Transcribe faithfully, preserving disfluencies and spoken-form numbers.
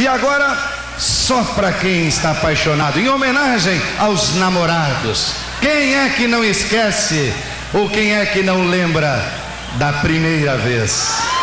E agora, só para quem está apaixonado, em homenagem aos namorados. Quem é que não esquece, ou quem é que não lembra da primeira vez?